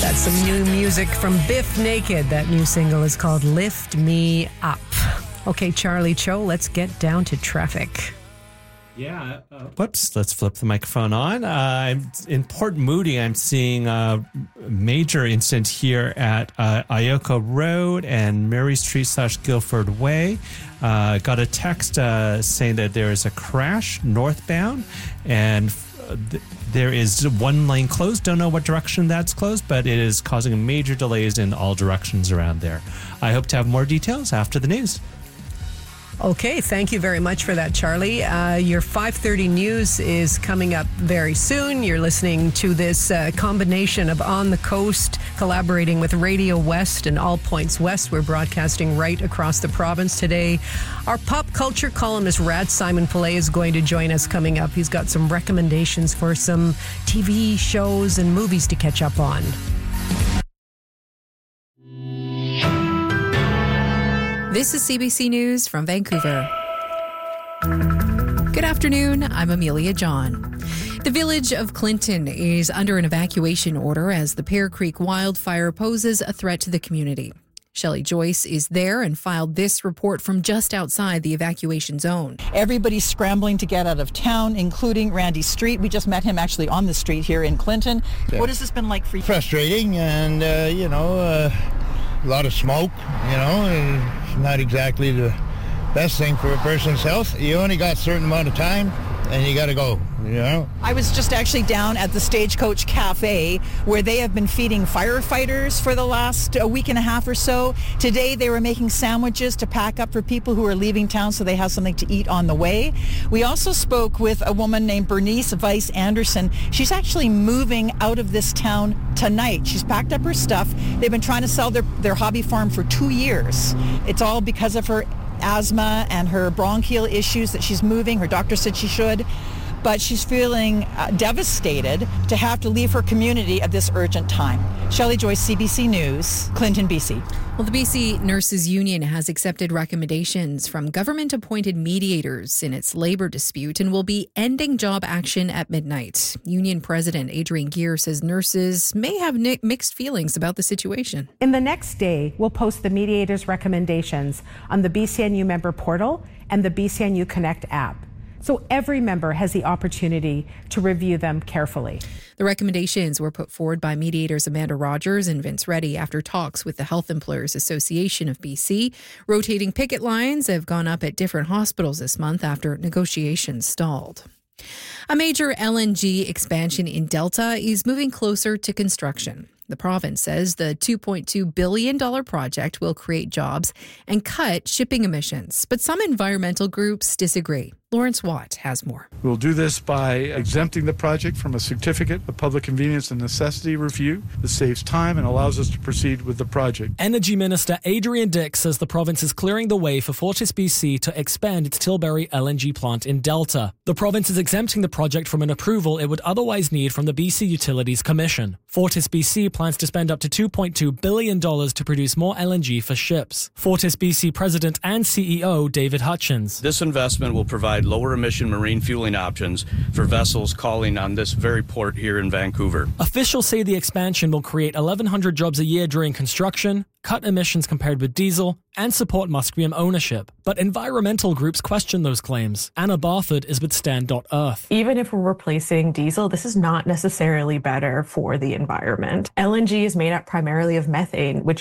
That's some new music from Biff Naked. That new single is called Lift Me Up. Okay, Charlie Cho, let's get down to traffic. Yeah. Whoops. Let's flip the microphone on. In Port Moody, I'm seeing a major incident here at Ioko Road and Mary Street / Guilford Way. Got a text saying that there is a crash northbound and there is one lane closed. Don't know what direction that's closed, but it is causing major delays in all directions around there. I hope to have more details after the news. Okay, thank you very much for that, Charlie. Your 5:30 news is coming up very soon. You're listening to this combination of On the Coast, collaborating with Radio West and All Points West. We're broadcasting right across the province today. Our pop culture columnist, Rad Simon Pillay, is going to join us coming up. He's got some recommendations for some TV shows and movies to catch up on. This is CBC News from Vancouver. Good afternoon, I'm Amelia John. The village of Clinton is under an evacuation order as the Pear Creek wildfire poses a threat to the community. Shelley Joyce is there and filed this report from just outside the evacuation zone. Everybody's scrambling to get out of town, including Randy Street. We just met him actually on the street here in Clinton. Yeah. What has this been like for you? Frustrating and, a lot of smoke, It's not exactly the best thing for a person's health. You only got a certain amount of time and you got to go, I was just actually down at the Stagecoach Cafe where they have been feeding firefighters for the last week and a half or so. Today they were making sandwiches to pack up for people who are leaving town so they have something to eat on the way. We also spoke with a woman named Bernice Weiss Anderson. She's actually moving out of this town tonight. She's packed up her stuff. They've been trying to sell their hobby farm for 2 years. It's all because of her asthma and her bronchial issues that she's moving. Her doctor said she should. But she's feeling devastated to have to leave her community at this urgent time. Shelley Joyce, CBC News, Clinton, BC. Well, the BC Nurses Union has accepted recommendations from government-appointed mediators in its labour dispute and will be ending job action at midnight. Union President Adrienne Gear says nurses may have mixed feelings about the situation. In the next day, we'll post the mediators' recommendations on the BCNU member portal and the BCNU Connect app. So every member has the opportunity to review them carefully. The recommendations were put forward by mediators Amanda Rogers and Vince Reddy after talks with the Health Employers Association of BC. Rotating picket lines have gone up at different hospitals this month after negotiations stalled. A major LNG expansion in Delta is moving closer to construction. The province says the $2.2 billion project will create jobs and cut shipping emissions. But some environmental groups disagree. Lawrence Watt has more. We'll do this by exempting the project from a certificate of public convenience and necessity review that saves time and allows us to proceed with the project. Energy Minister Adrian Dix says the province is clearing the way for FortisBC to expand its Tilbury LNG plant in Delta. The province is exempting the project from an approval it would otherwise need from the BC Utilities Commission. FortisBC plans to spend up to $2.2 billion to produce more LNG for ships. FortisBC President and CEO David Hutchins. This investment will provide lower emission marine fueling options for vessels calling on this very port here in Vancouver. Officials say the expansion will create 1,100 jobs a year during construction, cut emissions compared with diesel, and support Musqueam ownership. But environmental groups question those claims. Anna Barford is with Stand.Earth. Even if we're replacing diesel, this is not necessarily better for the environment. LNG is made up primarily of methane, which